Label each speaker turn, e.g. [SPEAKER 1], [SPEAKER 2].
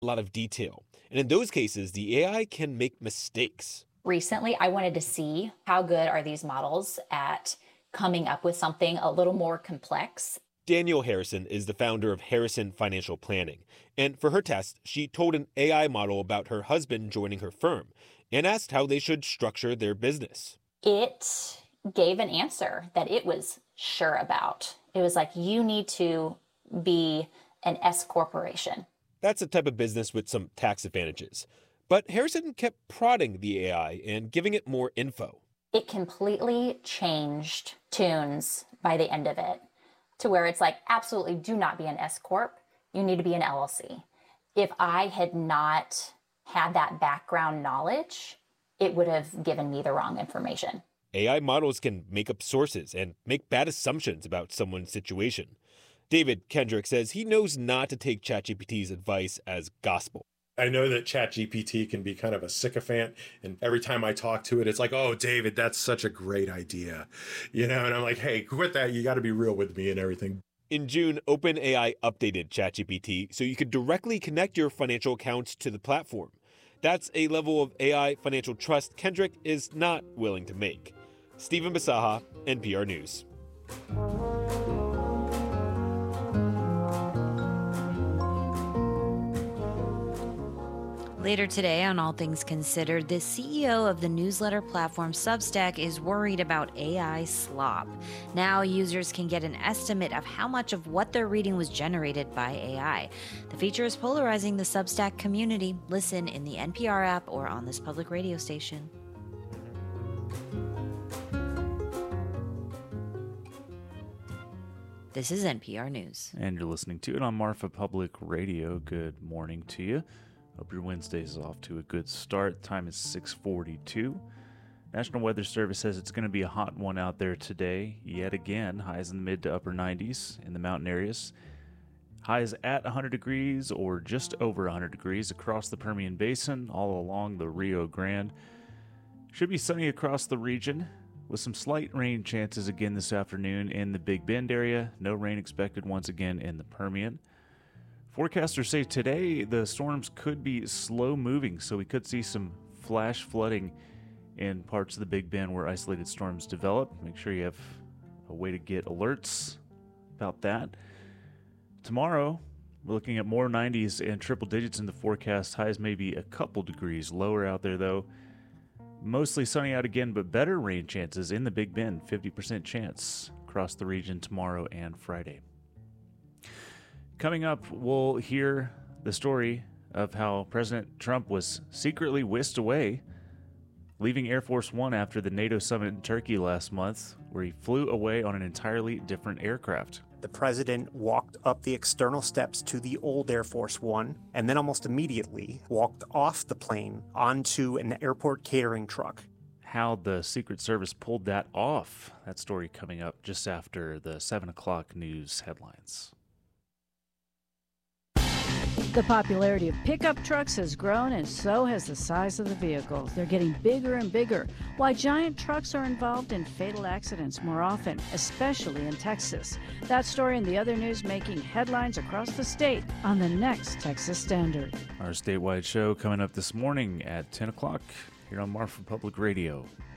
[SPEAKER 1] a lot of detail. And in those cases, the AI can make mistakes.
[SPEAKER 2] Recently, I wanted to see how good are these models at coming up with something a little more complex.
[SPEAKER 1] Danielle Harrison is the founder of Harrison Financial Planning. And for her test, she told an AI model about her husband joining her firm and asked how they should structure their business.
[SPEAKER 2] It gave an answer that it was sure about. It was like, you need to be an S corporation.
[SPEAKER 1] That's a type of business with some tax advantages. But Harrison kept prodding the AI and giving it more info.
[SPEAKER 2] It completely changed tunes by the end of it to where it's like, absolutely do not be an S corp. You need to be an LLC. If I had not had that background knowledge, it would have given me the wrong information.
[SPEAKER 1] AI models can make up sources and make bad assumptions about someone's situation. David Kendrick says he knows not to take ChatGPT's advice as gospel.
[SPEAKER 3] I know that ChatGPT can be kind of a sycophant, and every time I talk to it, it's like, oh, David, that's such a great idea. And I'm like, hey, quit that. You got to be real with me and everything.
[SPEAKER 1] In June, OpenAI updated ChatGPT so you could directly connect your financial accounts to the platform. That's a level of AI financial trust Kendrick is not willing to make. Stephen Basaha, NPR News.
[SPEAKER 4] Later today on All Things Considered, the CEO of the newsletter platform Substack is worried about AI slop. Now users can get an estimate of how much of what they're reading was generated by AI. The feature is polarizing the Substack community. Listen in the NPR app or on this public radio station. This is NPR News.
[SPEAKER 5] And you're listening to it on Marfa Public Radio. Good morning to you. Hope your Wednesday is off to a good start. Time is 6:42. National Weather Service says it's going to be a hot one out there today. Yet again, highs in the mid to upper 90s in the mountain areas. Highs at 100 degrees or just over 100 degrees across the Permian Basin, all along the Rio Grande. Should be sunny across the region with some slight rain chances again this afternoon in the Big Bend area. No rain expected once again in the Permian. Forecasters say today the storms could be slow moving, so we could see some flash flooding in parts of the Big Bend where isolated storms develop. Make sure you have a way to get alerts about that. Tomorrow, we're looking at more 90s and triple digits in the forecast. Highs may be a couple degrees lower out there, though. Mostly sunny out again, but better rain chances in the Big Bend. 50% chance across the region tomorrow and Friday. Coming up, we'll hear the story of how President Trump was secretly whisked away, leaving Air Force One after the NATO summit in Turkey last month, where he flew away on an entirely different aircraft.
[SPEAKER 6] The president walked up the external steps to the old Air Force One and then almost immediately walked off the plane onto an airport catering truck.
[SPEAKER 5] How the Secret Service pulled that off. That story coming up just after the 7 o'clock news headlines.
[SPEAKER 7] The popularity of pickup trucks has grown, and so has the size of the vehicles. They're getting bigger and bigger. Why giant trucks are involved in fatal accidents more often, especially in Texas. That story and the other news making headlines across the state on the next Texas Standard.
[SPEAKER 5] Our statewide show coming up this morning at 10 o'clock here on Marfa Public Radio.